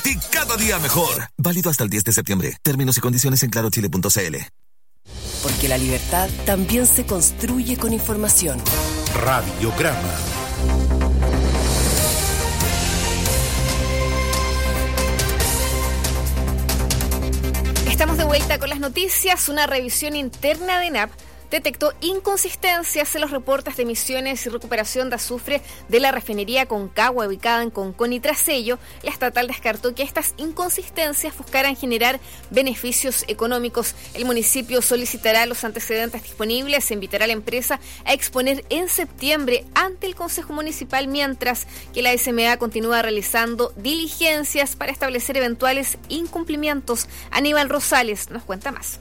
ti cada día mejor. Válido hasta el 10 de septiembre. Términos y condiciones en clarochile.cl. Porque la libertad también se construye con información. Radiograma. Estamos de vuelta con las noticias. Una revisión interna de ENAP detectó inconsistencias en los reportes de emisiones y recuperación de azufre de la refinería Concagua ubicada en Concón y tras ello, la estatal descartó que estas inconsistencias buscaran generar beneficios económicos. El municipio solicitará los antecedentes disponibles e invitará a la empresa a exponer en septiembre ante el Consejo Municipal, mientras que la SMA continúa realizando diligencias para establecer eventuales incumplimientos. Aníbal Rosales nos cuenta más.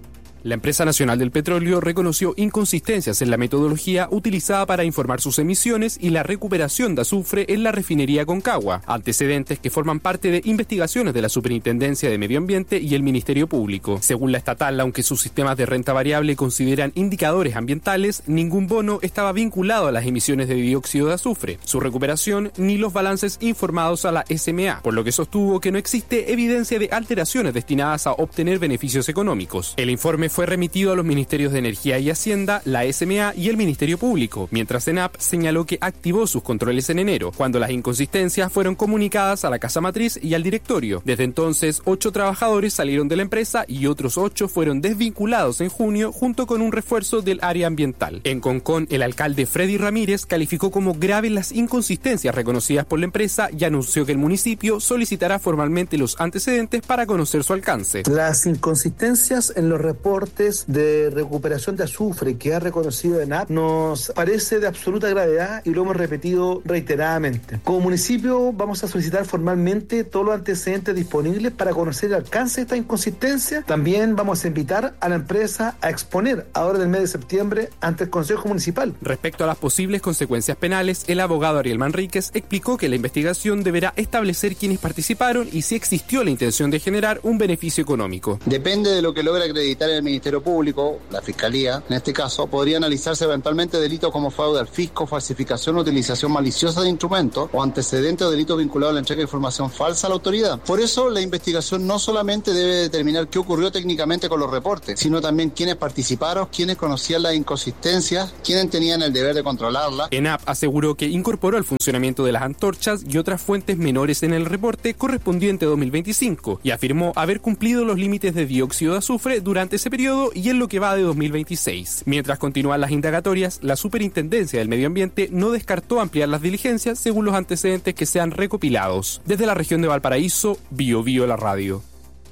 La Empresa Nacional del Petróleo reconoció inconsistencias en la metodología utilizada para informar sus emisiones y la recuperación de azufre en la refinería Concagua, antecedentes que forman parte de investigaciones de la Superintendencia de Medio Ambiente y el Ministerio Público. Según la estatal, aunque sus sistemas de renta variable consideran indicadores ambientales, ningún bono estaba vinculado a las emisiones de dióxido de azufre, su recuperación ni los balances informados a la SMA, por lo que sostuvo que no existe evidencia de alteraciones destinadas a obtener beneficios económicos. El informe fue remitido a los Ministerios de Energía y Hacienda, la SMA y el Ministerio Público, mientras ENAP señaló que activó sus controles en enero, cuando las inconsistencias fueron comunicadas a la Casa Matriz y al directorio. Desde entonces, 8 trabajadores salieron de la empresa y otros 8 fueron desvinculados en junio junto con un refuerzo del área ambiental. En Concón, el alcalde Freddy Ramírez calificó como graves las inconsistencias reconocidas por la empresa y anunció que el municipio solicitará formalmente los antecedentes para conocer su alcance. Las inconsistencias en los reportes de recuperación de azufre que ha reconocido ENAP nos parece de absoluta gravedad y lo hemos repetido reiteradamente. Como municipio vamos a solicitar formalmente todos los antecedentes disponibles para conocer el alcance de esta inconsistencia. También vamos a invitar a la empresa a exponer ahora en el mes de septiembre ante el Consejo Municipal. Respecto a las posibles consecuencias penales, el abogado Ariel Manríquez explicó que la investigación deberá establecer quiénes participaron y si existió la intención de generar un beneficio económico. Depende de lo que logre acreditar el Ministerio Público, la Fiscalía, en este caso, podría analizarse eventualmente delitos como fraude al fisco, falsificación o utilización maliciosa de instrumentos o antecedentes o delitos vinculados a la entrega de información falsa a la autoridad. Por eso, la investigación no solamente debe determinar qué ocurrió técnicamente con los reportes, sino también quiénes participaron, quiénes conocían las inconsistencias, quiénes tenían el deber de controlarlas. ENAP aseguró que incorporó el funcionamiento de las antorchas y otras fuentes menores en el reporte correspondiente a 2025 y afirmó haber cumplido los límites de dióxido de azufre durante ese periodo y en lo que va de 2026. Mientras continúan las indagatorias, la Superintendencia del Medio Ambiente no descartó ampliar las diligencias según los antecedentes que sean recopilados. Desde la región de Valparaíso, BioBio la radio.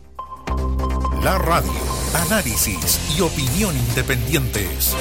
La radio, análisis y opinión independientes.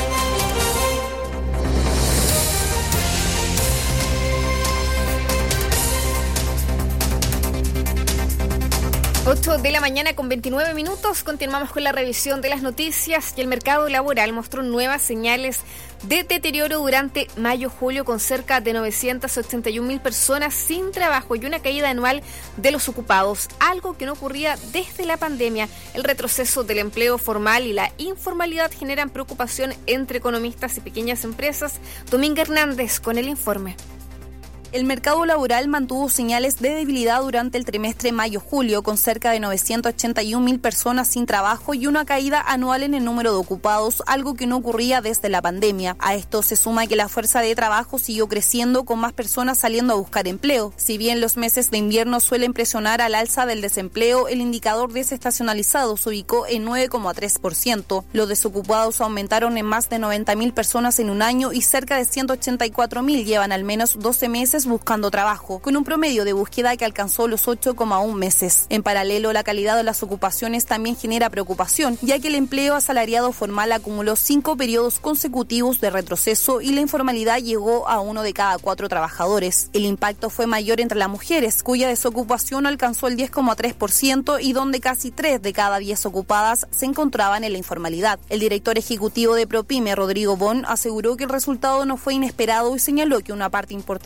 8 de la mañana con 29 minutos. Continuamos con la revisión de las noticias y el mercado laboral mostró nuevas señales de deterioro durante mayo-julio con cerca de 981.000 personas sin trabajo y una caída anual de los ocupados, algo que no ocurría desde la pandemia. El retroceso del empleo formal y la informalidad generan preocupación entre economistas y pequeñas empresas. Dominga Hernández con el informe. El mercado laboral mantuvo señales de debilidad durante el trimestre mayo-julio, con cerca de 981.000 personas sin trabajo y una caída anual en el número de ocupados, algo que no ocurría desde la pandemia. A esto se suma que la fuerza de trabajo siguió creciendo, con más personas saliendo a buscar empleo. Si bien los meses de invierno suelen presionar al alza del desempleo, el indicador desestacionalizado se ubicó en 9,3%. Los desocupados aumentaron en más de 90.000 personas en un año y cerca de 184.000 llevan al menos 12 meses buscando trabajo, con un promedio de búsqueda que alcanzó los 8,1 meses. En paralelo, la calidad de las ocupaciones también genera preocupación, ya que el empleo asalariado formal acumuló 5 periodos consecutivos de retroceso y la informalidad llegó a 1 de cada 4 trabajadores. El impacto fue mayor entre las mujeres, cuya desocupación alcanzó el 10,3% y donde casi 3 de cada 10 ocupadas se encontraban en la informalidad. El director ejecutivo de ProPyme, Rodrigo Bon, aseguró que el resultado no fue inesperado y señaló que una parte importante de las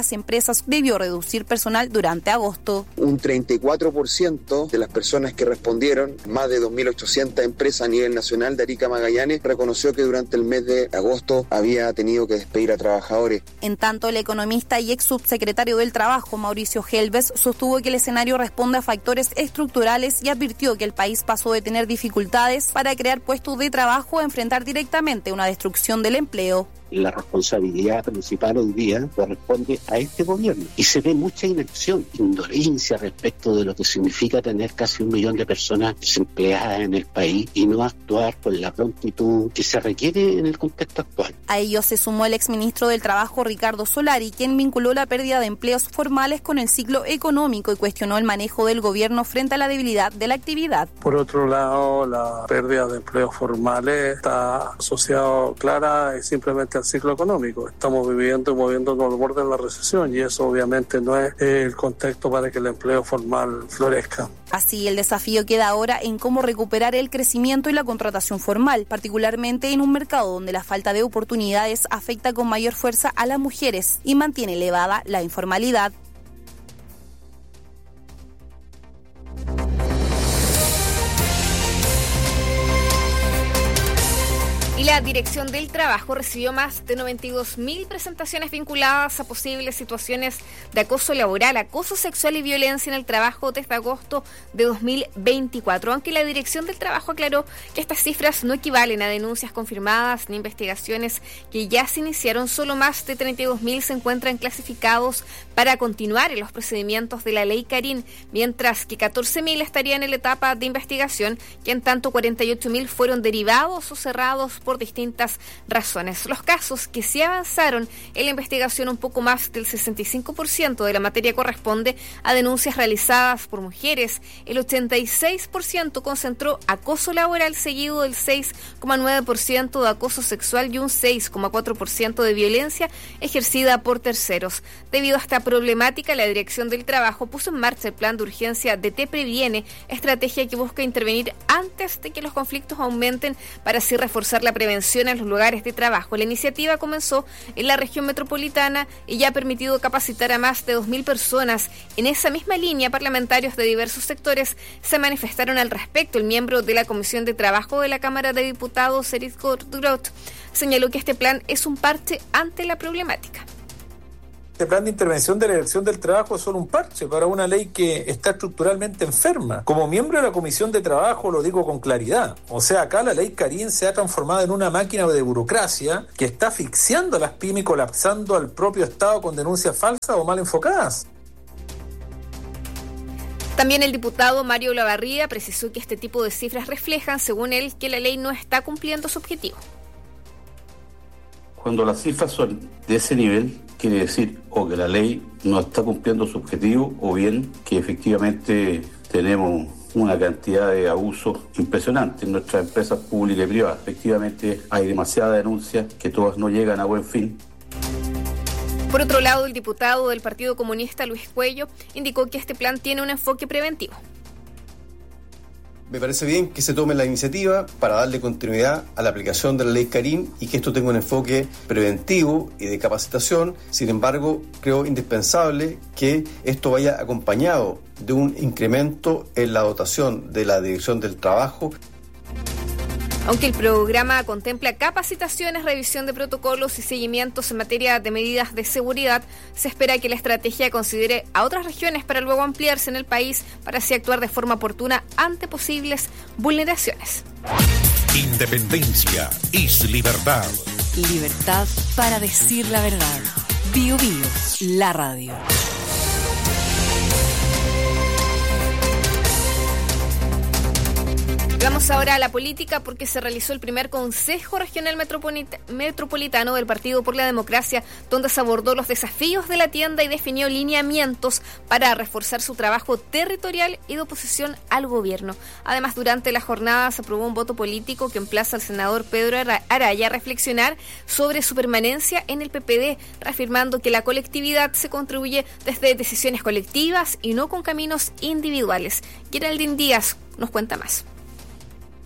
las empresas debió reducir personal durante agosto. Un 34% de las personas que respondieron, más de 2.800 empresas a nivel nacional de Arica Magallanes, reconoció que durante el mes de agosto había tenido que despedir a trabajadores. En tanto, el economista y ex subsecretario del Trabajo, Mauricio Helves, sostuvo que el escenario responde a factores estructurales y advirtió que el país pasó de tener dificultades para crear puestos de trabajo a enfrentar directamente una destrucción del empleo. La responsabilidad principal hoy día corresponde a este gobierno y se ve mucha inacción, indolencia respecto de lo que significa tener casi 1 millón de personas desempleadas en el país y no actuar con la prontitud que se requiere en el contexto actual. A ello se sumó el exministro del Trabajo, Ricardo Solari, quien vinculó la pérdida de empleos formales con el ciclo económico y cuestionó el manejo del gobierno frente a la debilidad de la actividad. Por otro lado, la pérdida de empleos formales está asociado clara y simplemente al ciclo económico. Estamos viviendo y moviéndonos al borde de la recesión y eso obviamente no es el contexto para que el empleo formal florezca. Así, el desafío queda ahora en cómo recuperar el crecimiento y la contratación formal, particularmente en un mercado donde la falta de oportunidades afecta con mayor fuerza a las mujeres y mantiene elevada la informalidad. Y la Dirección del Trabajo recibió más de 92.000 presentaciones vinculadas a posibles situaciones de acoso laboral, acoso sexual y violencia en el trabajo desde agosto de 2024. Aunque la Dirección del Trabajo aclaró que estas cifras no equivalen a denuncias confirmadas ni investigaciones que ya se iniciaron, solo más de 32.000 se encuentran clasificados para continuar en los procedimientos de la Ley Carín, mientras que 14.000 estarían en la etapa de investigación y en tanto 48.000 fueron derivados o cerrados por distintas razones. Los casos que sí avanzaron en la investigación, un poco más del 65% de la materia corresponde a denuncias realizadas por mujeres. El 86% concentró acoso laboral, seguido del 6,9% de acoso sexual y un 6,4% de violencia ejercida por terceros. Debido a esta problemática, la Dirección del Trabajo puso en marcha el plan de urgencia de Te Previene, estrategia que busca intervenir antes de que los conflictos aumenten para así reforzar la prevención en los lugares de trabajo. La iniciativa comenzó en la región metropolitana y ya ha permitido capacitar a más de 2.000 personas. En esa misma línea, parlamentarios de diversos sectores se manifestaron al respecto. El miembro de la Comisión de Trabajo de la Cámara de Diputados, Eric Groth, señaló que este plan es un parche ante la problemática. Este plan de intervención de la Dirección del Trabajo es solo un parche para una ley que está estructuralmente enferma. Como miembro de la Comisión de Trabajo lo digo con claridad. O sea, acá la ley Carín se ha transformado en una máquina de burocracia que está asfixiando a las pymes y colapsando al propio Estado con denuncias falsas o mal enfocadas. También el diputado Mario Olavarría precisó que este tipo de cifras reflejan, según él, que la ley no está cumpliendo su objetivo. Cuando las cifras son de ese nivel, quiere decir o que la ley no está cumpliendo su objetivo o bien que efectivamente tenemos una cantidad de abusos impresionante en nuestras empresas públicas y privadas. Efectivamente hay demasiadas denuncias que todas no llegan a buen fin. Por otro lado, el diputado del Partido Comunista, Luis Cuello, indicó que este plan tiene un enfoque preventivo. Me parece bien que se tome la iniciativa para darle continuidad a la aplicación de la ley Carín y que esto tenga un enfoque preventivo y de capacitación. Sin embargo, creo indispensable que esto vaya acompañado de un incremento en la dotación de la Dirección del Trabajo. Aunque el programa contempla capacitaciones, revisión de protocolos y seguimientos en materia de medidas de seguridad, se espera que la estrategia considere a otras regiones para luego ampliarse en el país para así actuar de forma oportuna ante posibles vulneraciones. Independencia es libertad. Libertad para decir la verdad. Bio Bio, la radio. Vamos ahora a la política porque se realizó el primer Consejo Regional Metropolitano del Partido por la Democracia, donde se abordó los desafíos de la tienda y definió lineamientos para reforzar su trabajo territorial y de oposición al gobierno. Además, durante la jornada se aprobó un voto político que emplaza al senador Pedro Araya a reflexionar sobre su permanencia en el PPD, reafirmando que la colectividad se construye desde decisiones colectivas y no con caminos individuales. Geraldine Díaz nos cuenta más.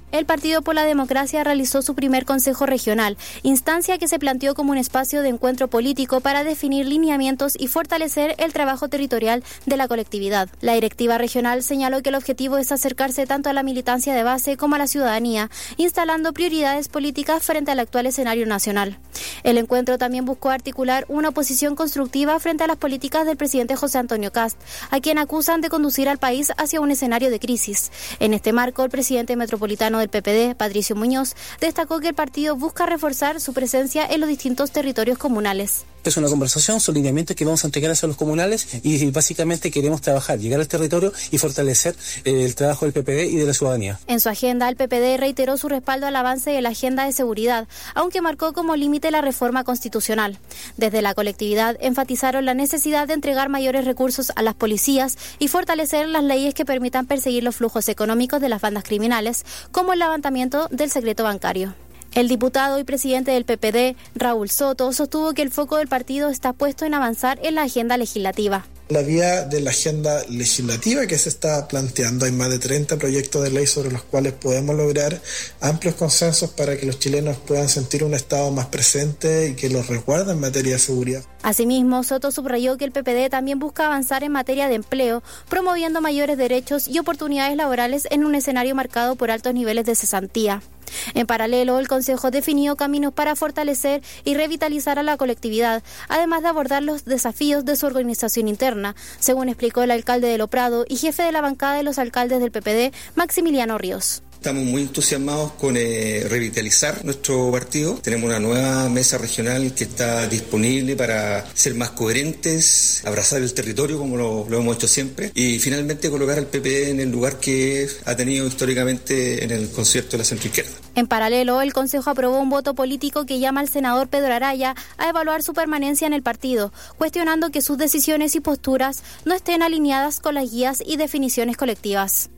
El Partido por la Democracia realizó su primer Consejo Regional, instancia que se planteó como un espacio de encuentro político para definir lineamientos y fortalecer el trabajo territorial de la colectividad. La directiva regional señaló que el objetivo es acercarse tanto a la militancia de base como a la ciudadanía, instalando prioridades políticas frente al actual escenario nacional. El encuentro también buscó articular una oposición constructiva frente a las políticas del presidente José Antonio Kast, a quien acusan de conducir al país hacia un escenario de crisis. En este marco, el presidente metropolitano del PPD, Patricio Muñoz, destacó que el partido busca reforzar su presencia en los distintos territorios comunales. Es una conversación, son lineamientos que vamos a entregar hacia los comunales y básicamente queremos trabajar, llegar al territorio y fortalecer el trabajo del PPD y de la ciudadanía. En su agenda, el PPD reiteró su respaldo al avance de la agenda de seguridad, aunque marcó como límite la reforma constitucional. Desde la colectividad enfatizaron la necesidad de entregar mayores recursos a las policías y fortalecer las leyes que permitan perseguir los flujos económicos de las bandas criminales, como el levantamiento del secreto bancario. El diputado y presidente del PPD, Raúl Soto, sostuvo que el foco del partido está puesto en avanzar en la agenda legislativa. La vía de la agenda legislativa que se está planteando, hay más de 30 proyectos de ley sobre los cuales podemos lograr amplios consensos para que los chilenos puedan sentir un Estado más presente y que los resguarde en materia de seguridad. Asimismo, Soto subrayó que el PPD también busca avanzar en materia de empleo, promoviendo mayores derechos y oportunidades laborales en un escenario marcado por altos niveles de cesantía. En paralelo, el Consejo definió caminos para fortalecer y revitalizar a la colectividad, además de abordar los desafíos de su organización interna, según explicó el alcalde de Loprado y jefe de la bancada de los alcaldes del PPD, Maximiliano Ríos. Estamos muy entusiasmados con revitalizar nuestro partido. Tenemos una nueva mesa regional que está disponible para ser más coherentes, abrazar el territorio como lo hemos hecho siempre y finalmente colocar al PPD en el lugar que ha tenido históricamente en el concierto de la centroizquierda. En paralelo, el Consejo aprobó un voto político que llama al senador Pedro Araya a evaluar su permanencia en el partido, cuestionando que sus decisiones y posturas no estén alineadas con las guías y definiciones colectivas.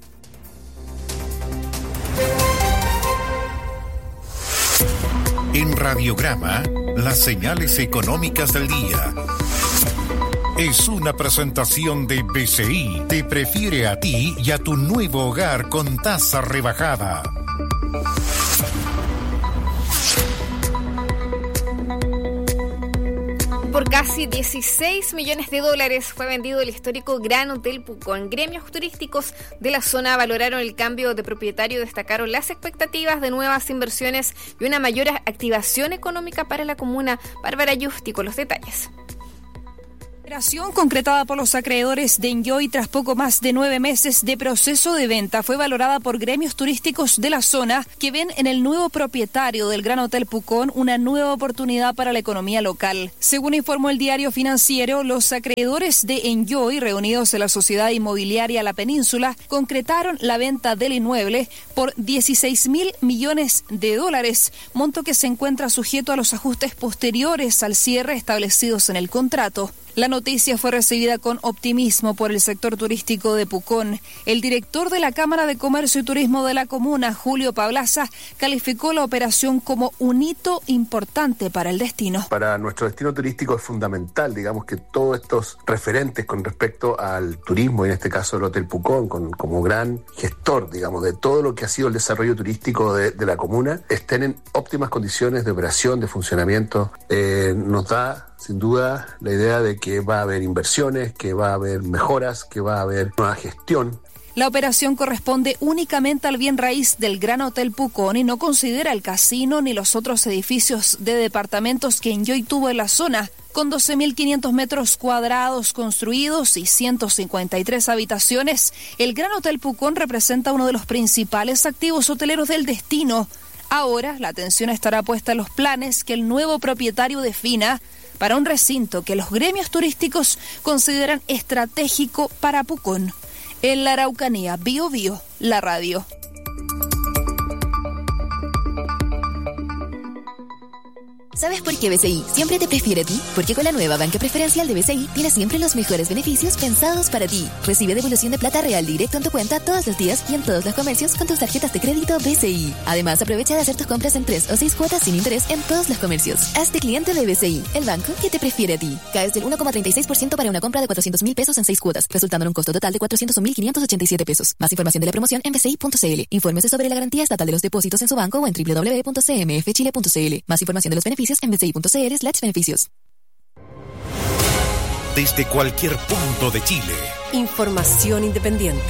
En Radiograma, las señales económicas del día. Es una presentación de BCI. Te prefiere a ti y a tu nuevo hogar con tasa rebajada. Por casi 16 millones de dólares fue vendido el histórico Gran Hotel Pucón. Gremios turísticos de la zona valoraron el cambio de propietario, destacaron las expectativas de nuevas inversiones y una mayor activación económica para la comuna. Bárbara Yusti con los detalles. Operación concretada por los acreedores de Enjoy tras poco más de 9 meses de proceso de venta fue valorada por gremios turísticos de la zona que ven en el nuevo propietario del Gran Hotel Pucón una nueva oportunidad para la economía local. Según informó el diario Financiero, los acreedores de Enjoy, reunidos en la Sociedad Inmobiliaria La Península, concretaron la venta del inmueble por 16.000 millones de dólares, monto que se encuentra sujeto a los ajustes posteriores al cierre establecidos en el contrato. La noticia fue recibida con optimismo por el sector turístico de Pucón. El director de la Cámara de Comercio y Turismo de la comuna, Julio Pablaza, calificó la operación como un hito importante para el destino. Para nuestro destino turístico es fundamental, digamos, que todos estos referentes con respecto al turismo, y en este caso el Hotel Pucón, como gran gestor, digamos, de todo lo que ha sido el desarrollo turístico de la comuna, estén en óptimas condiciones de operación, de funcionamiento. Nos da sin duda la idea de que va a haber inversiones, que va a haber mejoras, que va a haber nueva gestión. La operación corresponde únicamente al bien raíz del Gran Hotel Pucón y no considera el casino ni los otros edificios de departamentos que Enjoy tuvo en la zona. Con 12.500 metros cuadrados construidos y 153 habitaciones, el Gran Hotel Pucón representa uno de los principales activos hoteleros del destino. Ahora, la atención estará puesta en los planes que el nuevo propietario defina para un recinto que los gremios turísticos consideran estratégico para Pucón. En la Araucanía, Bio Bio, la radio. ¿Sabes por qué BCI siempre te prefiere a ti? Porque con la nueva banca preferencial de BCI tienes siempre los mejores beneficios pensados para ti. Recibe devolución de plata real directo en tu cuenta todos los días y en todos los comercios con tus tarjetas de crédito BCI. Además, aprovecha de hacer tus compras en 3 o 6 cuotas sin interés en todos los comercios. Hazte cliente de BCI, el banco que te prefiere a ti. Caes del 1,36% para una compra de 400.000 pesos en 6 cuotas, resultando en un costo total de 401.587 pesos. Más información de la promoción en bci.cl. Infórmese sobre la garantía estatal de los depósitos en su banco o en www.cmfchile.cl. Más información de los beneficios en bci.cl/beneficios. Desde cualquier punto de Chile. Información independiente.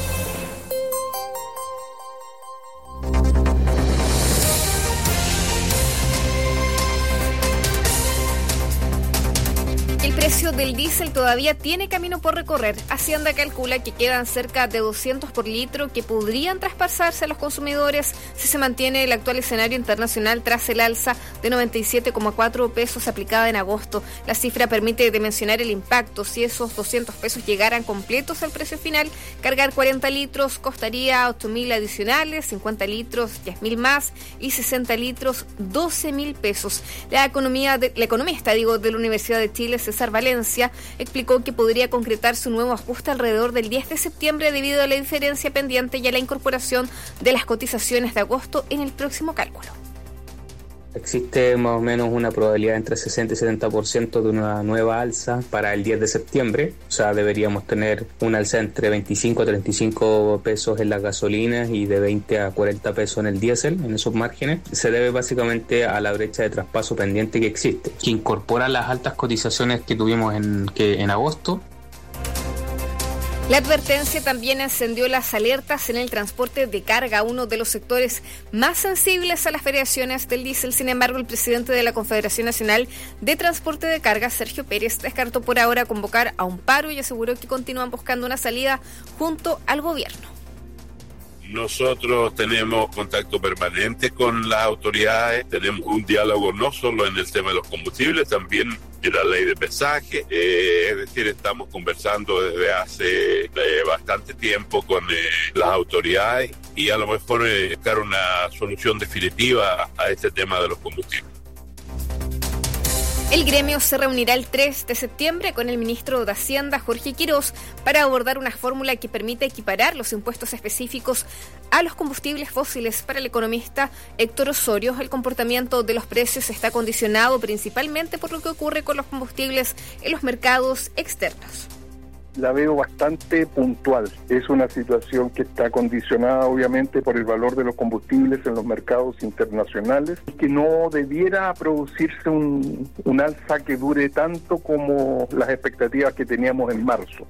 El precio del diésel todavía tiene camino por recorrer. Hacienda calcula que quedan cerca de 200 por litro que podrían traspasarse a los consumidores si se mantiene el actual escenario internacional tras el alza de 97,4 pesos aplicada en agosto. La cifra permite dimensionar el impacto. Si esos 200 pesos llegaran completos al precio final, cargar 40 litros costaría 8.000 adicionales, 50 litros 10.000 más y 60 litros 12.000 pesos. La economista de la Universidad de Chile, César Valencia, explicó que podría concretarse un nuevo ajuste alrededor del 10 de septiembre debido a la diferencia pendiente y a la incorporación de las cotizaciones de agosto en el próximo cálculo. Existe más o menos una probabilidad entre 60 y 70% de una nueva alza para el 10 de septiembre. O sea, deberíamos tener una alza entre 25 a 35 pesos en las gasolinas y de 20 a 40 pesos en el diésel, en esos márgenes. Se debe básicamente a la brecha de traspaso pendiente que existe, que incorpora las altas cotizaciones que tuvimos en agosto. La advertencia también encendió las alertas en el transporte de carga, uno de los sectores más sensibles a las variaciones del diésel. Sin embargo, el presidente de la Confederación Nacional de Transporte de Carga, Sergio Pérez, descartó por ahora convocar a un paro y aseguró que continúan buscando una salida junto al gobierno. Nosotros tenemos contacto permanente con las autoridades, tenemos un diálogo no solo en el tema de los combustibles, también de la ley de pesaje, es decir, estamos conversando desde hace bastante tiempo con las autoridades y a lo mejor buscar una solución definitiva a este tema de los combustibles. El gremio se reunirá el 3 de septiembre con el ministro de Hacienda, Jorge Quirós, para abordar una fórmula que permita equiparar los impuestos específicos a los combustibles fósiles. Para el economista Héctor Osorio, el comportamiento de los precios está condicionado principalmente por lo que ocurre con los combustibles en los mercados externos. La veo bastante puntual. Es una situación que está condicionada obviamente por el valor de los combustibles en los mercados internacionales, que no debiera producirse un alza que dure tanto como las expectativas que teníamos en marzo.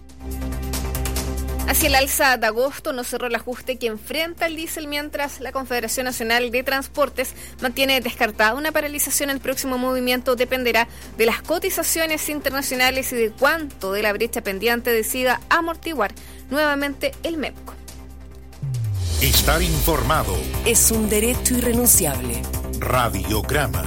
Hacia el alza de agosto no cerró el ajuste que enfrenta el diésel, mientras la Confederación Nacional de Transportes mantiene descartada una paralización. El próximo movimiento dependerá de las cotizaciones internacionales y de cuánto de la brecha pendiente decida amortiguar nuevamente el MEPCO. Estar informado es un derecho irrenunciable. Radiograma.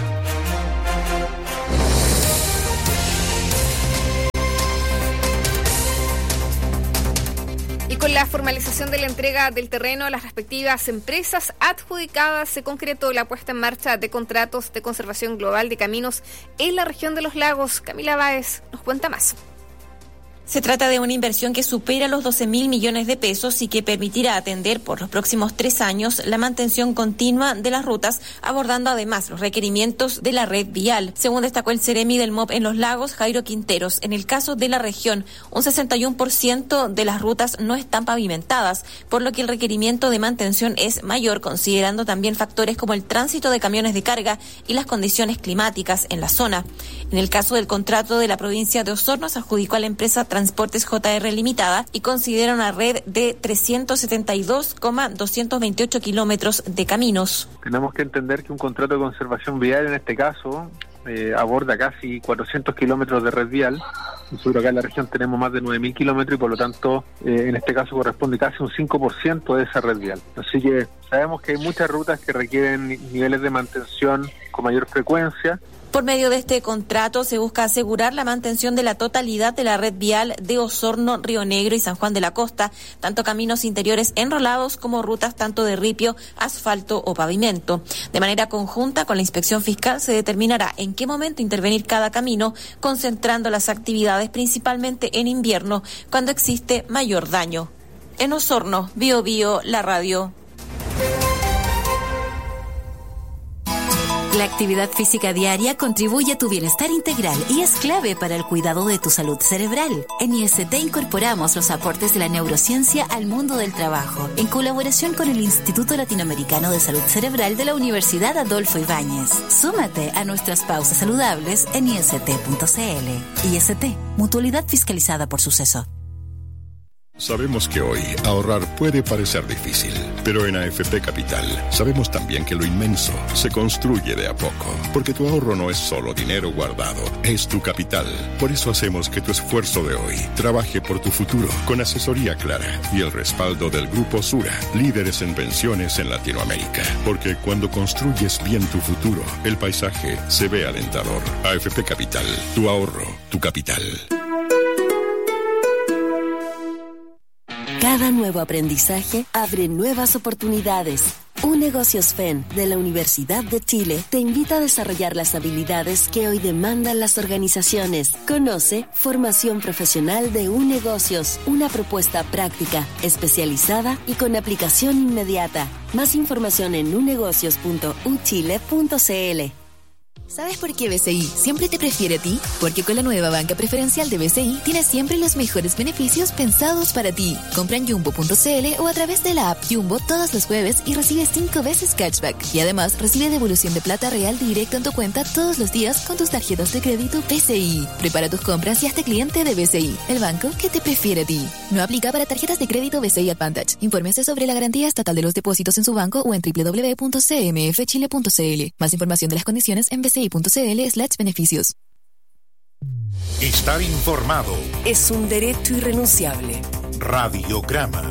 Y con la formalización de la entrega del terreno a las respectivas empresas adjudicadas, se concretó la puesta en marcha de contratos de conservación global de caminos en la región de los lagos. Camila Báez nos cuenta más. Se trata de una inversión que supera los 12.000 millones de pesos y que permitirá atender por los próximos 3 años la mantención continua de las rutas, abordando además los requerimientos de la red vial. Según destacó el Ceremi del MOP en los lagos, Jairo Quinteros, en el caso de la región, un 61% de las rutas no están pavimentadas, por lo que el requerimiento de mantención es mayor, considerando también factores como el tránsito de camiones de carga y las condiciones climáticas en la zona. En el caso del contrato de la provincia de Osorno, se adjudicó a la empresa Transportes JR Limitada y considera una red de 372,228 kilómetros de caminos. Tenemos que entender que un contrato de conservación vial en este caso aborda casi 400 kilómetros de red vial. Nosotros acá en la región tenemos más de 9.000 kilómetros y por lo tanto en este caso corresponde casi un 5% de esa red vial. Así que sabemos que hay muchas rutas que requieren niveles de mantención con mayor frecuencia. Por medio de este contrato se busca asegurar la mantención de la totalidad de la red vial de Osorno, Río Negro y San Juan de la Costa, tanto caminos interiores enrolados como rutas tanto de ripio, asfalto o pavimento. De manera conjunta con la inspección fiscal se determinará en qué momento intervenir cada camino, concentrando las actividades principalmente en invierno, cuando existe mayor daño. En Osorno, Bío Bío, la radio. La actividad física diaria contribuye a tu bienestar integral y es clave para el cuidado de tu salud cerebral. En IST incorporamos los aportes de la neurociencia al mundo del trabajo, en colaboración con el Instituto Latinoamericano de Salud Cerebral de la Universidad Adolfo Ibáñez. Súmate a nuestras pausas saludables en ist.cl. IST, mutualidad fiscalizada por Suceso. Sabemos que hoy ahorrar puede parecer difícil, pero en AFP Capital sabemos también que lo inmenso se construye de a poco, porque tu ahorro no es solo dinero guardado, es tu capital. Por eso hacemos que tu esfuerzo de hoy trabaje por tu futuro, con asesoría clara y el respaldo del Grupo Sura, líderes en pensiones en Latinoamérica. Porque cuando construyes bien tu futuro, el paisaje se ve alentador. AFP Capital, tu ahorro, tu capital. Cada nuevo aprendizaje abre nuevas oportunidades. UNegocios FEN de la Universidad de Chile te invita a desarrollar las habilidades que hoy demandan las organizaciones. Conoce Formación Profesional de UNegocios, una propuesta práctica, especializada y con aplicación inmediata. Más información en unegocios.uchile.cl. ¿Sabes por qué BCI siempre te prefiere a ti? Porque con la nueva banca preferencial de BCI tienes siempre los mejores beneficios pensados para ti. Compra en Jumbo.cl o a través de la app Jumbo todos los jueves y recibe 5 veces cashback. Y además recibe devolución de plata real directo en tu cuenta todos los días con tus tarjetas de crédito BCI. Prepara tus compras y hazte cliente de BCI, el banco que te prefiere a ti. No aplica para tarjetas de crédito BCI Advantage. Infórmese sobre la garantía estatal de los depósitos en su banco o en www.cmfchile.cl. Más información de las condiciones en bci.cl/beneficios. Estar informado es un derecho irrenunciable. Radiograma.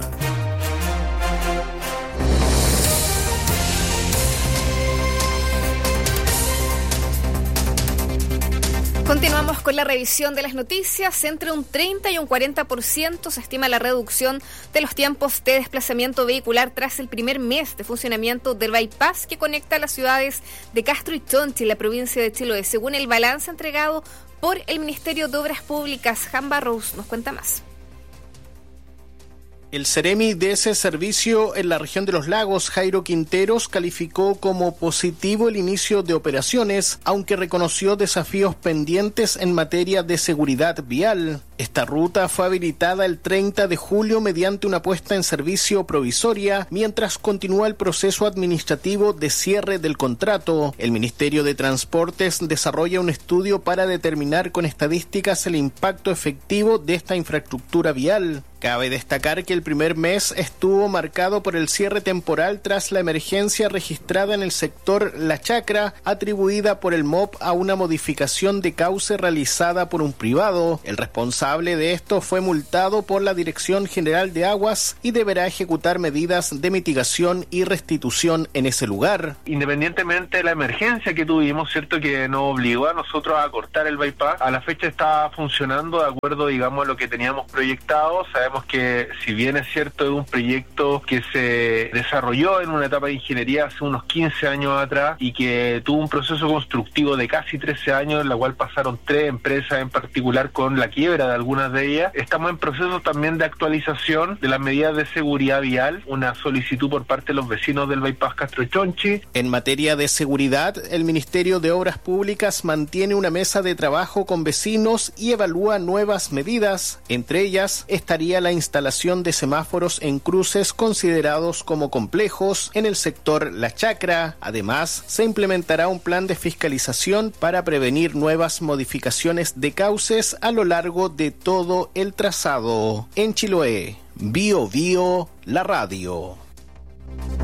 Continuamos con la revisión de las noticias. Entre un 30 y un 40% se estima la reducción de los tiempos de desplazamiento vehicular tras el primer mes de funcionamiento del bypass que conecta las ciudades de Castro y Tonchi, en la provincia de Chiloé, según el balance entregado por el Ministerio de Obras Públicas. Jan Barros nos cuenta más. El Ceremi de ese servicio en la región de los lagos, Jairo Quinteros, calificó como positivo el inicio de operaciones, aunque reconoció desafíos pendientes en materia de seguridad vial. Esta ruta fue habilitada el 30 de julio mediante una puesta en servicio provisoria, mientras continúa el proceso administrativo de cierre del contrato. El Ministerio de Transportes desarrolla un estudio para determinar con estadísticas el impacto efectivo de esta infraestructura vial. Cabe destacar que el primer mes estuvo marcado por el cierre temporal tras la emergencia registrada en el sector La Chacra, atribuida por el MOP a una modificación de cauce realizada por un privado. El responsable de esto fue multado por la Dirección General de Aguas y deberá ejecutar medidas de mitigación y restitución en ese lugar. Independientemente de la emergencia que tuvimos, cierto, que nos obligó a nosotros a cortar el bypass, a la fecha está funcionando de acuerdo, digamos, a lo que teníamos proyectado. Sabemos que, si bien es cierto, es un proyecto que se desarrolló en una etapa de ingeniería hace unos 15 años atrás y que tuvo un proceso constructivo de casi 13 años, en la cual pasaron 3 empresas en particular con la quiebra de algunas de ellas. Estamos en proceso también de actualización de las medidas de seguridad vial, una solicitud por parte de los vecinos del bypass Castro Chonchi. En materia de seguridad, el Ministerio de Obras Públicas mantiene una mesa de trabajo con vecinos y evalúa nuevas medidas. Entre ellas estaría la instalación de semáforos en cruces considerados como complejos en el sector La Chacra. Además, se implementará un plan de fiscalización para prevenir nuevas modificaciones de cauces a lo largo de todo el trazado. En Chiloé, Bío Bío, la radio.